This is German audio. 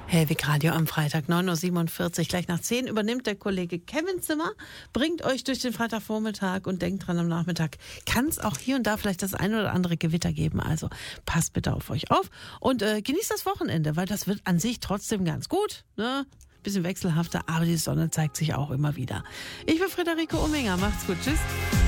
Hellwig Radio am Freitag, 9.47 Uhr. Gleich nach 10 übernimmt der Kollege Kevin Zimmer, bringt euch durch den Freitagvormittag und denkt dran, am Nachmittag kann es auch hier und da vielleicht das ein oder andere Gewitter geben. Also passt bitte auf euch auf und genießt das Wochenende, weil das wird an sich trotzdem ganz gut, ne? Bisschen wechselhafter, aber die Sonne zeigt sich auch immer wieder. Ich bin Friederike Ominger. Macht's gut. Tschüss.